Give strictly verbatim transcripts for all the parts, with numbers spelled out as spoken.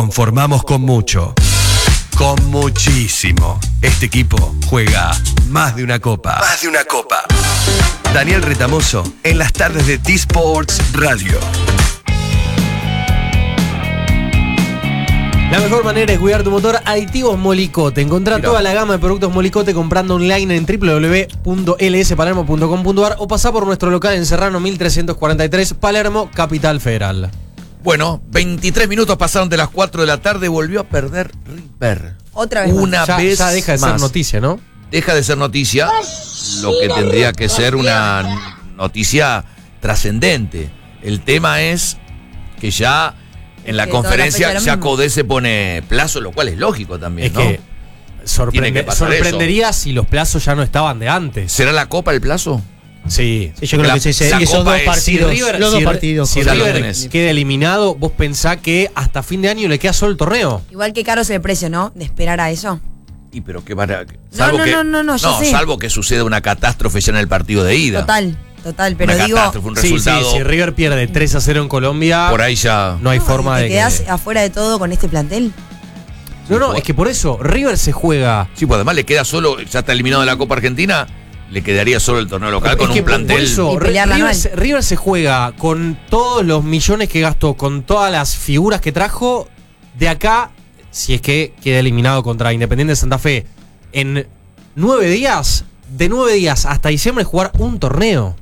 conformamos con mucho. Con muchísimo. Este equipo juega más de una copa. Más de una copa. Daniel Retamoso en las tardes de T-Sports Radio. La mejor manera de cuidar tu motor, Aditivos Molicote. Encontrá Mirá. toda la gama de productos Molicote comprando online en w w w punto l s palermo punto com punto a r o pasá por nuestro local en Serrano mil trescientos cuarenta y tres, Palermo, Capital Federal. Bueno, veintitrés minutos pasaron de las cuatro de la tarde, volvió a perder River. Otra vez Una más. Ya, vez ya deja de ser más. noticia, ¿no? Deja de ser noticia, lo que tendría que ser una noticia trascendente. El tema es que ya en la Que toda la conferencia fecha lo ya mismo. Codé se pone plazo, lo cual es lógico también, Es ¿no? que, sorprende- Tiene que pasar sorprendería si los plazos ya no estaban de antes. ¿Será la Copa el plazo? Sí. Sí, yo creo La- que sí, sí, la esos Copa dos es- partidos, Si River- los dos si- partidos. Si ya lo River tenés. queda eliminado, vos pensás que hasta fin de año le queda solo el torneo. Igual que caro es el precio, ¿no? De esperar a eso. Y pero qué para salvo no, que no, no, no, ya sé. salvo que suceda una catástrofe ya en el partido de ida. Total, total. Pero una digo, catástrofe, un Sí, sí, resultado si River pierde tres a cero en Colombia, por ahí ya. no hay no, forma ¿te de quedás que... afuera de todo con este plantel? No, no, es que por eso, River se juega... Sí, pues además le queda solo, ya está eliminado de la Copa Argentina, le quedaría solo el torneo local con Es que un por- plantel. Por eso, Y pelear la River, anual. se, River se juega con todos los millones que gastó, con todas las figuras que trajo, de acá, si es que queda eliminado contra Independiente de Santa Fe, en nueve días, de nueve días hasta diciembre jugar un torneo.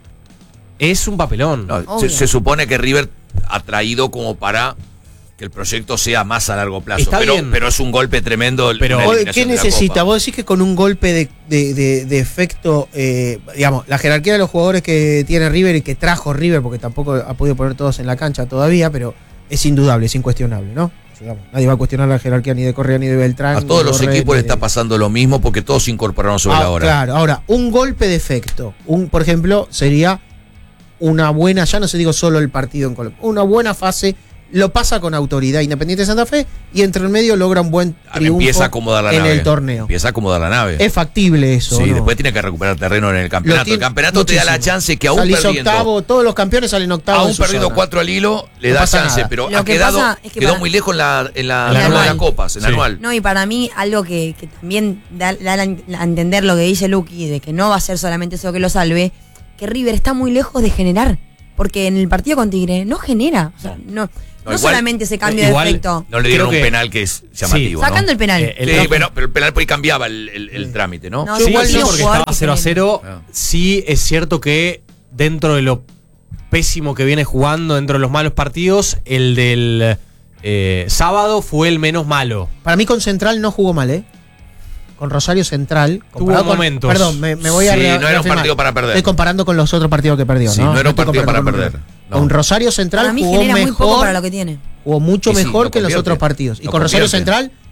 Es un papelón. No, se, Obvio. se supone que River ha traído como para que el proyecto sea más a largo plazo. Está pero, bien. pero es un golpe tremendo. Pero- la Oye, eliminación ¿qué de la necesita? Copa. Vos decís que con un golpe de, de- de- de efecto, eh, digamos, la jerarquía de los jugadores que tiene River y que trajo River, porque tampoco ha podido poner todos en la cancha todavía, pero es indudable, es incuestionable, ¿no? Digamos, nadie va a cuestionar la jerarquía ni de Correa ni de Beltrán. A ni todos de los Borré, equipos ni le de- está pasando lo mismo porque todos se incorporaron sobre Ah, la hora. Claro, ahora, un golpe de efecto, un, por ejemplo, sería una buena, ya no se digo solo el partido en Colombia, una buena fase, lo pasa con autoridad Independiente de Santa Fe y entre el medio logra un buen Ah, triunfo empieza a acomodar la en nave. el torneo. Empieza a acomodar la nave. Es factible eso. Sí, ¿no? después tiene que recuperar terreno en el campeonato. Lo tiene El campeonato te da la muchísimo. chance que aún Salís perdiendo. octavo, todos los campeones salen octavos. Aún en su perdiendo zona. cuatro al hilo, le No da pasa chance, nada. pero Lo ha que quedado, pasa es que quedó para- muy lejos en la, en la, En la en la anual. Copas, en la Sí. anual. No, y para mí algo que, que también da, da a entender lo que dice Luqui, de que no va a ser solamente eso que lo salve, que River está muy lejos de generar. Porque en el partido con Tigre no genera. O sea, no, no, igual- solamente ese cambio igual- de efecto. No le dieron Creo un que- penal que es llamativo. ¿no? Sacando el penal. Eh, el Sí, campo- pero, pero el penal por ahí cambiaba el, el- el trámite, ¿no? No, Sí, sí, igual sí, no, un porque jugador estaba que cero a cero. Ah. Sí, es cierto que dentro de lo pésimo que viene jugando, dentro de los malos partidos, el del eh, sábado fue el menos malo. Para mí con Central no jugó mal, ¿eh? Con Rosario Central. Tuvo comparado con- momentos. Perdón, me, me voy a Sí, re- no era un reafirmar. partido para perder. Estoy comparando con los otros partidos que perdió, Sí, ¿no? no era un estoy partido comparando para con- perder, no. Con Rosario Central Para mí jugó genera mejor, muy poco para lo que tiene. jugó mucho Y sí, mejor lo que en los convierte. otros partidos. Y Lo con Rosario convierte. Central